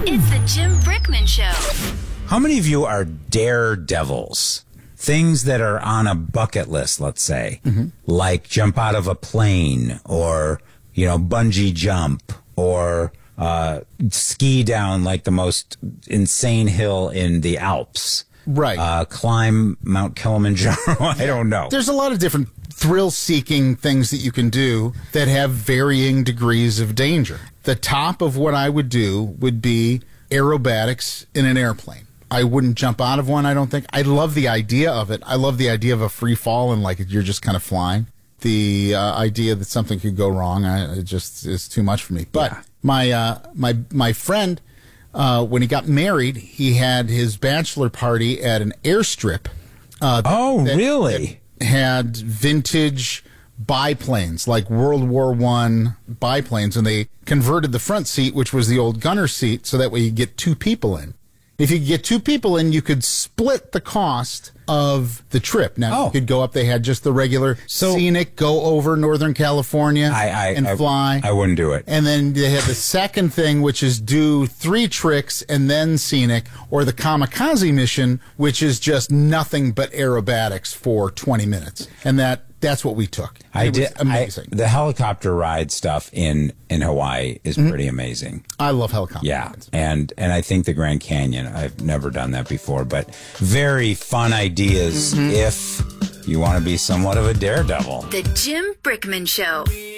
It's the Jim Brickman Show. How many of you are daredevils? Things that are on a bucket list, let's say, like jump out of a plane or, bungee jump or ski down like the most insane hill in the Alps. Right. Climb Mount Kilimanjaro. I don't know. There's a lot of different thrill-seeking things that you can do that have varying degrees of danger. The top of what I would do would be aerobatics in an airplane. I wouldn't jump out of one, I don't think. I love the idea of it. I love the idea of a free fall and like you're just kind of flying. The idea that something could go wrong, it just is too much for me. But my friend, when he got married, he had his bachelor party at an airstrip. Really? That had vintage biplanes, like World War I biplanes, and they converted the front seat, which was the old gunner seat, so that way you get two people in. If you could get two people in, you could split the cost of the trip. Now, you could go up. They had just the regular scenic, go over Northern California and fly. I wouldn't do it. And then they had the second thing, which is do 3 tricks and then scenic, or the kamikaze mission, which is just nothing but aerobatics for 20 minutes. And that's what we took. It was amazing. The helicopter ride stuff in Hawaii is pretty amazing. I love helicopter rides. And I think the Grand Canyon, I've never done that before, but very fun ideas if you want to be somewhat of a daredevil. The Jim Brickman Show.